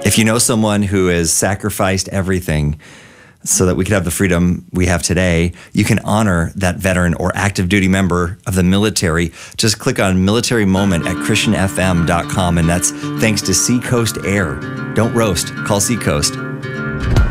If you know someone who has sacrificed everything so that we could have the freedom we have today, you can honor that veteran or active duty member of the military. Just click on Military Moment at christianfm.com, and that's thanks to Seacoast Air. Don't roast, call Seacoast.